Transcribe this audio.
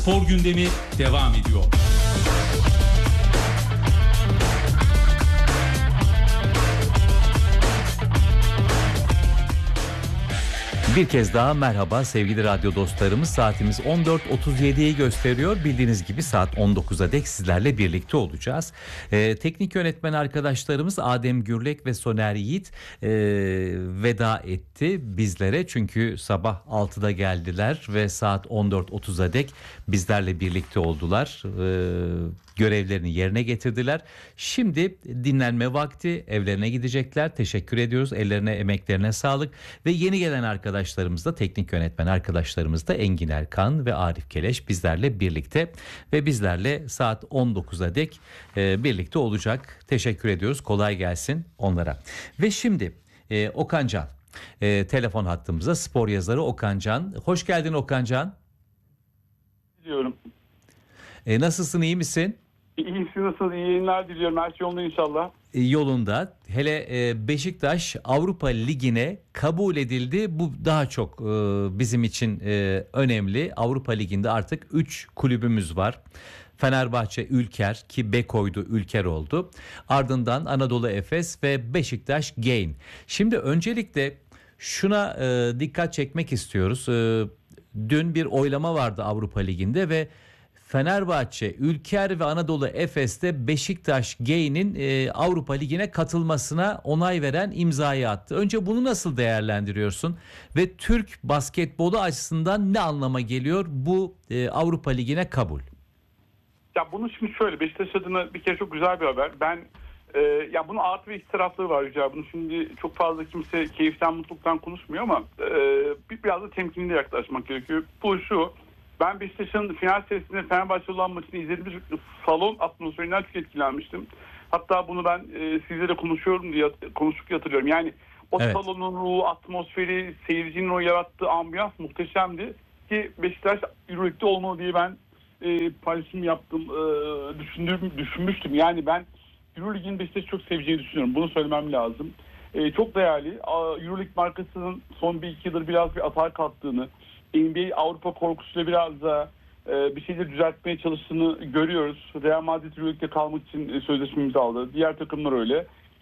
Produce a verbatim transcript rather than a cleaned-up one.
Spor gündemi devam ediyor. Bir kez daha merhaba sevgili radyo dostlarımız. Saatimiz on dört otuz yediyi gösteriyor. Bildiğiniz gibi saat on dokuza dek sizlerle birlikte olacağız. Ee, teknik yönetmen arkadaşlarımız Adem Gürlek ve Soner Yiğit e, veda etti bizlere. Çünkü sabah altıda geldiler ve saat on dört otuza dek bizlerle birlikte oldular. Ee, görevlerini yerine getirdiler. Şimdi dinlenme vakti, evlerine gidecekler. Teşekkür ediyoruz. Ellerine, emeklerine sağlık. Ve yeni gelen arkadaşlarımız da, teknik yönetmen arkadaşlarımız da Engin Erkan ve Arif Keleş bizlerle birlikte ve bizlerle saat on dokuza dek e, birlikte olacak. Teşekkür ediyoruz. Kolay gelsin onlara. Ve şimdi e, Okan Can, e, telefon hattımızda spor yazarı Okan Can. Hoş geldin Okan Can. Diyorum. E, nasılsın, iyi misin? İyisi nasıl? İyi yayınlar diliyorum. Her şey yolunda inşallah. E, yolunda. Hele e, Beşiktaş Avrupa Ligi'ne kabul edildi. Bu daha çok e, bizim için e, önemli. Avrupa Ligi'nde artık üç kulübümüz var. Fenerbahçe Ülker, ki Beko'ydu, Ülker oldu. Ardından Anadolu Efes ve Beşiktaş Gain. Şimdi öncelikle şuna e, dikkat çekmek istiyoruz. E, dün bir oylama vardı Avrupa Ligi'nde ve Fenerbahçe, Ülker ve Anadolu Efes'te Beşiktaş Gain'in e, Avrupa Ligi'ne katılmasına onay veren imzayı attı. Önce bunu nasıl değerlendiriyorsun ve Türk basketbolu açısından ne anlama geliyor bu e, Avrupa Ligi'ne kabul? Ya bunu şimdi şöyle, Beşiktaş adına bir kere çok güzel bir haber. Ben e, ya bunun artı ve eksi tarafları var Yüce. Bunu şimdi çok fazla kimse keyiften, mutluluktan konuşmuyor ama e, biraz da temkinli yaklaşmak gerekiyor. Bu şu: ben Beşiktaş'ın final serisinde Fenerbahçe olan maçını izlediğim salon atmosferinden çok etkilenmiştim. Hatta bunu ben e, sizlere konuşuyorum diye konuştuk hatırlıyorum. Yani o evet. Salonun ruhu, atmosferi, seyircinin o yarattığı ambiyans muhteşemdi. Ki Beşiktaş Euroleague'de olmalı diye ben e, paylaşım yaptım, e, düşündüm, düşünmüştüm. Yani ben Euroleague'in Beşiktaş'ı çok seveceğini düşünüyorum. Bunu söylemem lazım. E, çok değerli. Euroleague markasının son bir iki yıldır biraz bir atağa kalktığını, N B A Avrupa korkusuyla biraz da e, bir şeyleri düzeltmeye çalıştığını görüyoruz. Real Madrid Euroleague'de kalmak için e, sözleşme imzaladı. Diğer takımlar öyle.